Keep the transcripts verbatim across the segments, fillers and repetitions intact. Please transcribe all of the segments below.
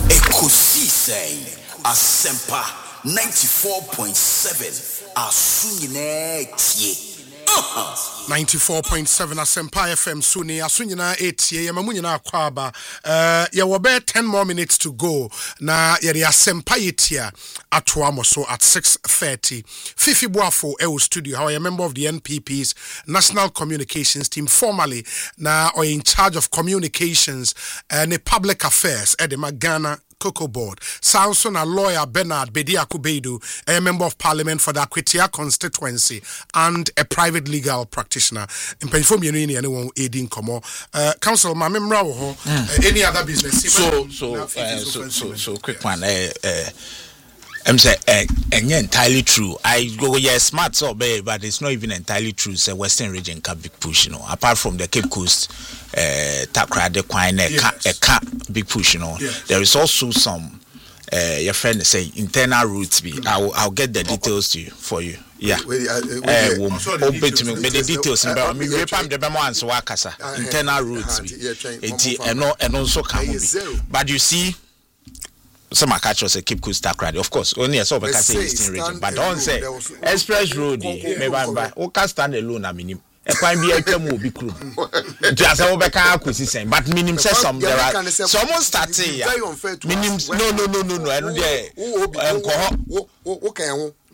Ekosi say Asempa ninety-four point seven Asunyine tie. ninety-four point seven Asempa F M Suni Asunyina eighty Yamamunyina Kwaba. Uh ya wabe ten more minutes to go. Na yeri Asempa yetia atuamo so at six thirty. Fifi Boafo Ewo Studio. How a member of the N P P's National Communications Team, formerly na or in charge of communications and uh, public affairs at the Magana Cocoa Board. Samson, a lawyer, Bernard Bedia Kubedu, a member of parliament for the Akwitia constituency and a private legal practitioner. In Penfom Union, anyone aiding Komo. Uh, Council, my member, any other business? So, so, uh, so, so, so, quick one. Uh, uh, I'm saying, uh, and yeah, entirely true. I go, yeah, smart, so bad, but it's not even entirely true. It's a Western region can big push, you know. Apart from the Cape Coast, uh, Takra, the Quine, a cat big push, you know. Yes. There is also some, uh, your friend say internal routes. Be, mm-hmm. I'll, I'll get the details to you for you. Yeah. Wait, uh, wait, uh, we'll, open to me, but the details. I mean, we pam the bemo and so wakasa internal routes. Be, and no, and also come. But you see. Some are catchers a Cape Coast Takra. Of course, only a sort of Eastern region. But don't say Express Road, maybe by or stand alone. I mean, a quite be a will be crew. Just over saying, but minimum says some there are someone starting. Minimum, no, no, no, no, no, I don't dare. Okay,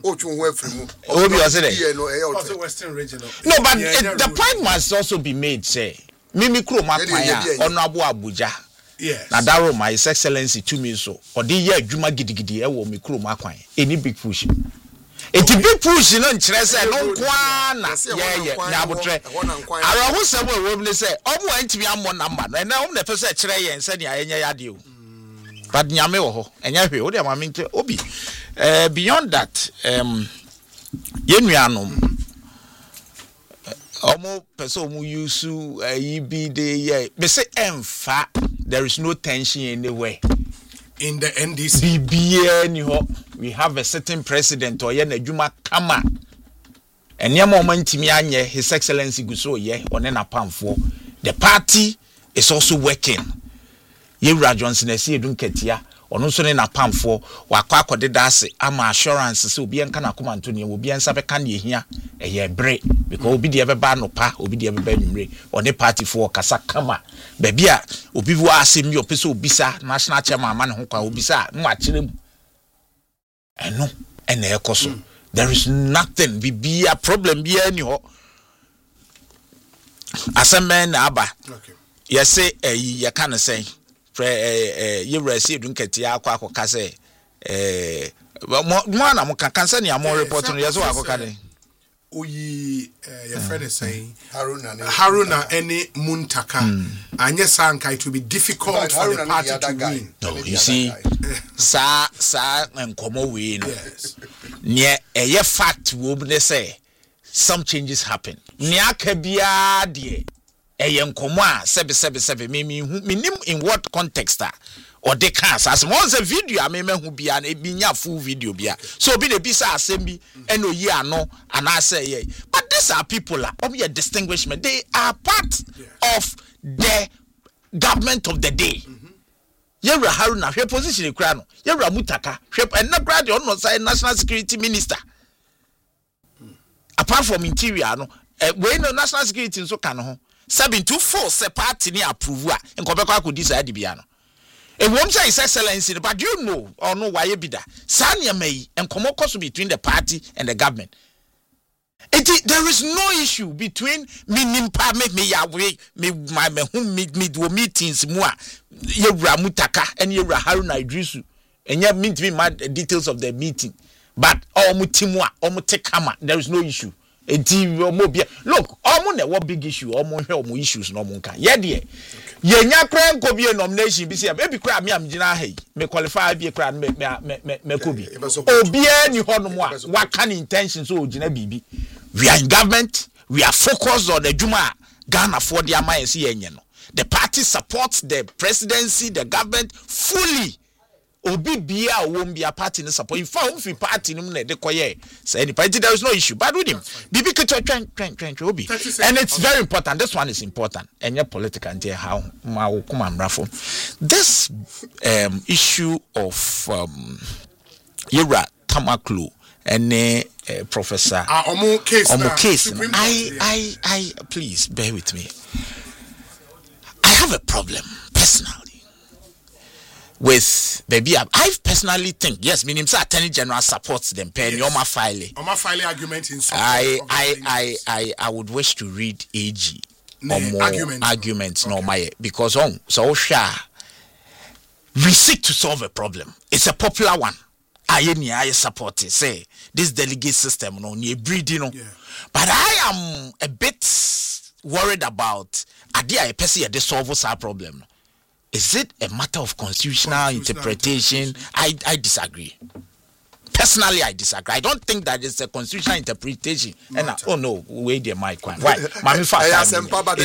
Western region. No, but the point must also be made, say, Mimi Crew Makaya, Honorable Abuja. Yes. Now that room, my His Excellency to me so. Or the year Juma Gidi Gidi, I will make room Makwan. Any big push. It's a big push, you know, Chess and no kwana. Yeah, yeah, Nabutre. I was somewhere where they say, oh, went to be a more number. And now the person Trey and said, I had you. But Nyameo, and Yahu, what am I mean to Obi? Beyond that, um, Yenuanum. Omo person who use to uh, be the yeah. But say emfa, there is no tension anywhere. In the N D C, B B N, we have a certain president or yen Juma Kama. And your moment to me, His Excellency Guso, yeah, on an apam for the party is also working. Yera Johnson, I see you don't get here. Ono so ne na pamfo wakwa akode dase ama assurance se obi enka na koma Antonio obi ensa be ka ne hia eye bre because obi de beba no pa obi de beba nwure one party for kasa kama ba bia obi wo asem bi opese obisa national chairman ama ne ho kwa obisa mo akire mu eno ene ekoso there is nothing bi bia problem bia ni ho asemen na aba okay yes say eh ye ka no say pre eh eh you receive dunketia akwa akoka say eh mo na mo kan kansa ni amon report no yeso akoka den oyi eh your friend is saying Haruna Haruna any Muntaka anye sanka it will be difficult for the party to win. No, you see sa sa enkomo we no ne eye fact wo be say some changes happen ne aka bia de eye enkomo a sebe sebe sebe me me nim in what context ah or they can't as once a video I mean who be an ebinya full video bia so be the bisa assembly and no year no and I say yeah but these are people are of your distinguishment they are part yes. of the government of the day Yera Haruna her position in Krano Yera Mutaka and not grad on national security minister apart from interior no when no national security so can seven to four se party ni approve a nkobekwa ko decide bia no e won say His Excellency but you know or no why be that sanya mai enkomo cost between the party and the government it there is no issue between me nimpa me me ya we me my me hum me me do meetings mu a Yewura Mutaka and Yewura Haruna Idrisu enya meet me mad details of the meeting but all mutimu a all mutekama there is no issue. A T V or mobile. Look, almost what big issue, almost more issues, no monka. Yeah, dear. Ye nya cran could be a nomination. Be say, baby crab me, I'm Jina Hay. May qualify be a crab, me, me, me, me, could be. Oh, be any honor. What kind of intentions, oh, Jina Bibi? We are in government, we are focused on the Juma, Ghana for the Amaya. The party supports the presidency, the government fully. obi bia won bia party no support in fact free party no na de koye say any party there is no issue but with him bibi keto twen twen twen obi and it's very important this one is important and your political and how ma wo kuma mrafo this um issue of um Yura Tamaklu and uh, Professor ah omo case omo case I I I please bear with me. I have a problem personally with baby. I personally think yes, meaning say Attorney General supports them. Pen yes. Oma file. Oma file argument in support. I I I I I would wish to read A G or more arguments, arguments okay. no my because on so sure we seek to solve a problem. It's a popular one. I I support it. Say this delegate system no near breeding no. Yeah. But I am a bit worried about idea a person they solve our problem. Is it a matter of constitutional, constitutional interpretation? interpretation? I, I disagree. Personally, I disagree. I don't think that it's a constitutional interpretation. And I, oh no, wait there, my quan. Why? Mami fast.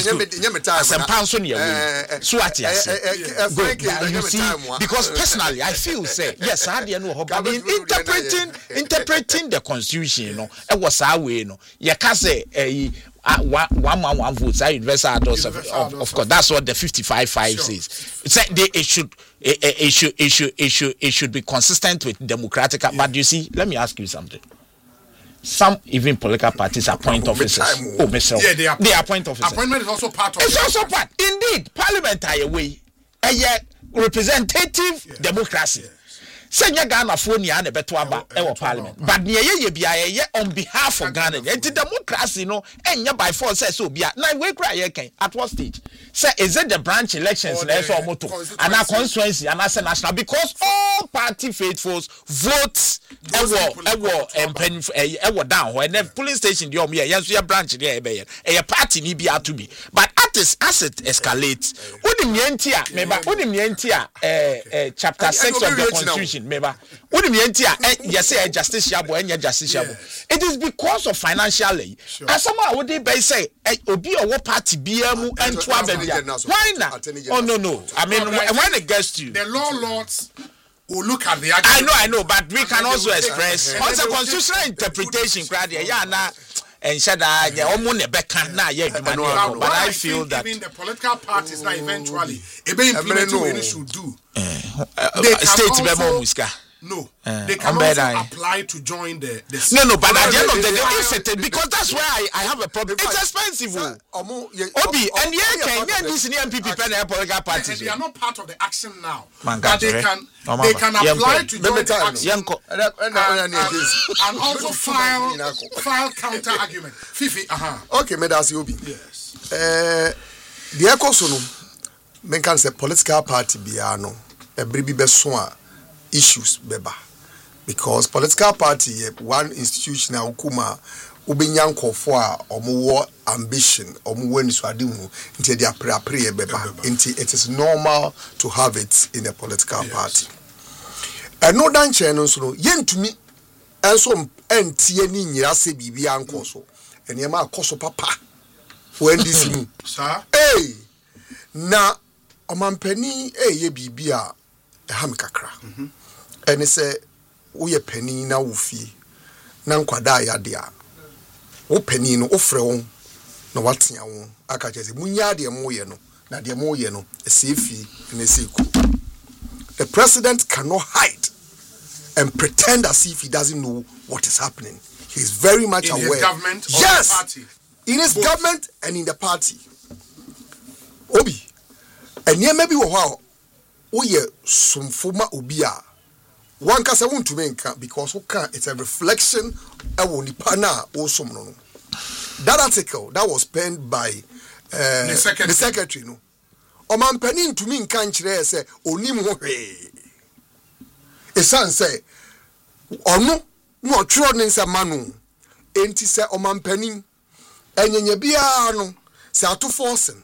You see, because personally, I feel say yes, I didn't know. But interpreting, interpreting the constitution, you know, it was our way, you know. You can't say a. Uh, one, one man, one vote. I universal adults of, of, of course. That's what the fifty-five five sure. says. It's like they, it should, it, it should, it should, it should, it should be consistent with democratic. Yeah. But you see, let me ask you something. Some even political parties appoint officers. Oh, Mister Yeah, they, appoint, they appoint officers. Appointment is also part of. It's also part. Indeed, parliamentary way. A yet representative yeah. democracy. Yeah. Senya Ghana phone ya na beto aba e wo parliament but ne ye ye bia ye on behalf of Ghana enti democracy no enya by force say so bia na we kra ye kan at what stage say is it the branch elections na so moto and a constituency and a national because all party faithfuls vote e wo e wo empen e wo down ho and the polling station dey o me ye so ya branch dey e be ye e party ni bia to be but as as it escalates unim ye ntia meba unim ye ntia eh chapter six of the constitution member wouldn't be yes say justice yabo and justice yabo it is because of financially sure. As someone would they say obi or party biamu and twa baby why not oh no no I mean no, right. when it gets to you the law lords will look at the argument. I know I know but we can also express what's a constitutional interpretation crowd yeah na and said that yeah almost never can now yeah but I feel that even the political parties now eventually ebe implementing what they should do Uh, uh, they state also, no, uh, they can also apply to join the, the no, no, but at the end of the day, it's a because that's where I, I have a problem. It's expensive. Obi, and yeah, can yeah, this M P P political parties. They are not part of the action now, but they can they can apply to join the action and, and also file file counter argument. Fifi, uh-huh. Okay, Medasi Obi. Yes. Uh, the echo sunu, men can say political party biano. Every be besoa issues beba because political party one institutional kuma ubinyanko for omo ambition omo weni so ade hu nti dia pra pra beba nti it is normal to have it in a political yes. party eno dan che no so yentumi enso entie ni nyira se bibia anko so ene ma akoso papa when this mu sir eh na omampani eh ye bibia ham kakra mhm ene se wo ye pani na wo fie na nkwada ya de a wo pani no wo frɛ wo na watea wo aka kyese munya de mo ye no na de mo ye no ese fie na ese ku. The president cannot hide and pretend as if he doesn't know what is happening. He is very much in aware. His government or yes, the party? In his Both. government and in the party. Obi, and yeah, maybe wow. Oh yeah, some former obia. One can say one to make because who can it's a reflection of the pana also no. That article that was penned by uh, the secretary. The secretary no. Oman penning to me can say onim ho hwe. Esan say ono no tro ne nsamanu enti say oman penning enyenye bia no say ato forcing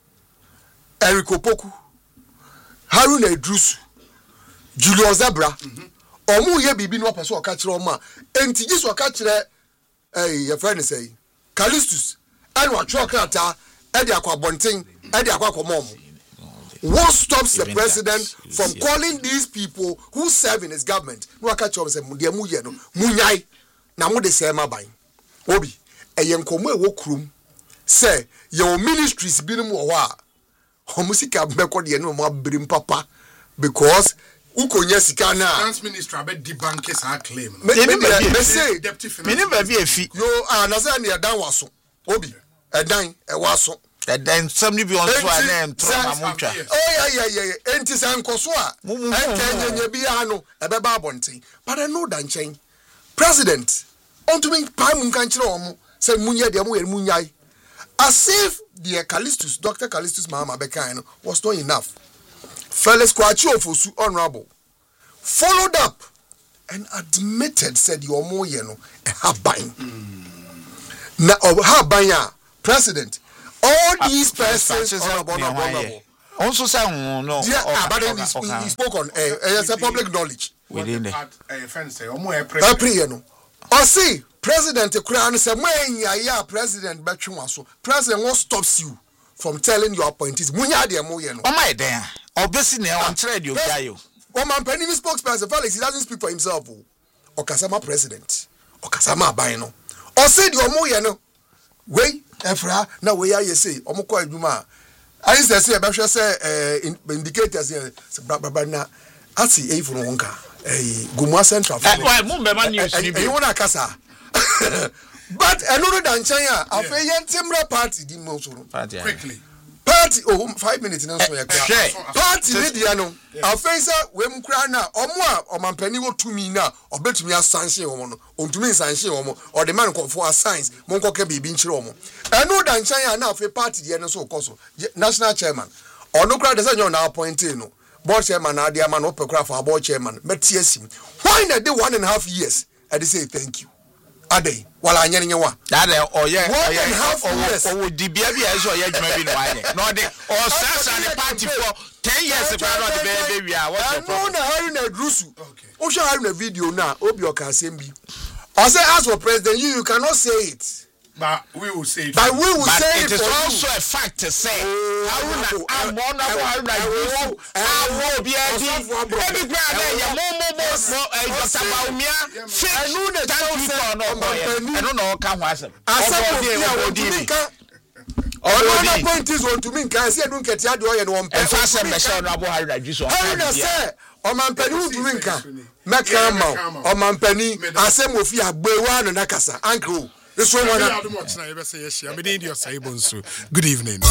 Eric Opoku Haruna Idrusu Julius Zebra omu ye bibi no person oka kire oma enti Jesu oka kire eh your friend say Callistus and what trok ata e de akwa bonten e de akwa komom What stops the Even president that, from see, calling these people who serve in his government? No, I catch you say, "Mudia muye no, munyai." Na mu de say ma ban. Obi, e yen komo e wo krum. Say your ministries bi no mo wa. Homusika beko de no mo abrim papa because ukonya sika na. Finance minister abet debunk sa claim. Me me say deputy finance. Me never be a fee. Yo ah na say na dan waso. Obi, e dan e waso. And then somebody be on so and then trauma mucha. Oh yeah yeah yeah. Enti san koso a. Enke nye bia no e be ba abonten. But I know dan chen. President ontumi pa mu kan kire omo say munye de mo yer munyai. As if the Callistus, Doctor Callistus Mahama Bekan was not enough. Felix Kwachi Ofosu, honorable, followed up and admitted, said, "You're more, you know, a habine." Now, habine, President, all these persons, honorable, honorable. Also, some no. Yeah, but then he spoke on as a public knowledge. Within a fence, or more a or see. President Ukraine said, "When ya President Betchumaso, President what stops you from telling your appointees? Munya de mo ye no. Oh my there. Obviously now on trade you guy you. One man penny spokesperson Felix, he doesn't speak for himself. O Kasama president. O Kasama aban no. O say the omo ye no. We efra na we ya say omo kwa adwuma. I say say e be hwe say indicators here bra bra na ati e ifunu wonka. Eh Gumua Central. Why mo be man news ni bi. E wona kasa. But another than China, I feel yen timber party di mo so quickly. Party oh five minutes na so ya party media no. I feel say we mu kra na omo a omampani wo tumi na obetumi asanhye omo no. Ontumi sanhye omo or the man ko for science mo nko ka bibi nchire omo. Another than China na feel party di no so koso. National chairman. Ono kra de say you na appointed no. Board chairman na dia man opekra for board chairman. Metiesim. Why na dey one and a half years? I say thank you. Ade wala anyere nyewa that oh yeah oh yeah oh di bia bia so yeah dwuma bi no anye no de o sasa the party for ten years ago no de be be wia what the problem no na Haruna Drusu o show Haruna video na obi o kan sem bi o say as for president you you cannot say it. But we will say it. But we will but say it. It is also a fact to say. Haruna, I'm one of Haruna. I will be a every brother. Yeah, more, more, more. I just about me. I know that I don't know. Can was it? I said, "Oh, no point is on to me. Can I say I don't get you? Do I know one? And fast and Michelle Rabo Haruna. Haruna say, "Oh, man, penny who to me can make a man. Oh, man, penny. I say, Mofia, Bewan and Nakasa, uncle." This one, good evening.